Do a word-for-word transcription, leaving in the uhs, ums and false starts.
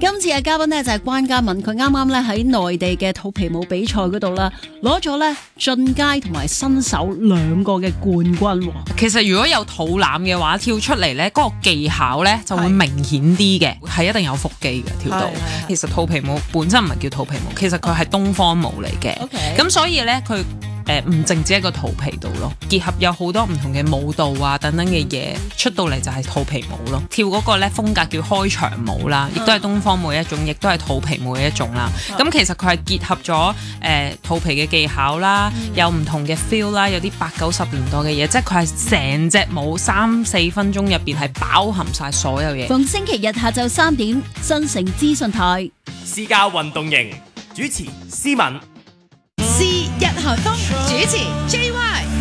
今次嘅嘉賓呢，就係關嘉敏，佢啱啱咧喺內地嘅肚皮舞比賽嗰度啦，攞咗咧進階同埋新手兩個嘅冠軍。 其實如果有肚腩嘅話，跳出嚟咧嗰個技巧咧就會明顯啲嘅，係一定有腹肌嘅跳到。其實肚皮舞本身唔係叫肚皮舞，其實佢係東方舞嚟嘅。咁、okay. 所以咧佢誒唔淨止喺個肚皮度咯，結合有好多唔同嘅舞蹈啊等等嘅嘢出到嚟就係肚皮舞咯。跳嗰個咧風格叫開場舞啦，亦都係東方舞一種，亦都係肚皮舞嘅一種啦。咁、嗯、其實佢係結合咗誒、呃、肚皮嘅技巧啦，嗯、有唔同嘅 feel 啦，有啲八九十年代嘅嘢，即係佢係成隻舞三四分鐘入邊係包含晒所有嘢。 逢星期日下晝三點，新城資訊台私家運動營主持思敏。 是日韓風主持 J Y。